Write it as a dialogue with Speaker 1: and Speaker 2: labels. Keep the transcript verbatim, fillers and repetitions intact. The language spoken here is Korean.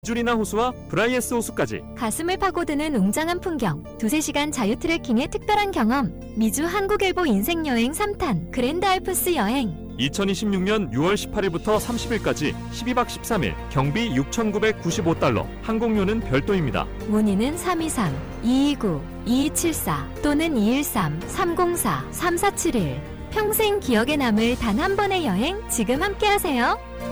Speaker 1: 줄이나 호수와 브라이에스 호수까지
Speaker 2: 가슴을 파고드는 웅장한 풍경, 두세 시간 자유 트레킹의 특별한 경험, 미주 한국일보 인생여행 삼 탄 그랜드 알프스 여행.
Speaker 1: 이천이십육 년 유월 십팔일부터 삼십일까지 십이 박 십삼 일 경비 육천구백구십오 달러, 항공료는 별도입니다.
Speaker 2: 문의는 삼이삼 이이구 이이칠사 또는 이일삼 삼공사 삼사칠일. 평생 기억에 남을 단 한 번의 여행 지금 함께하세요.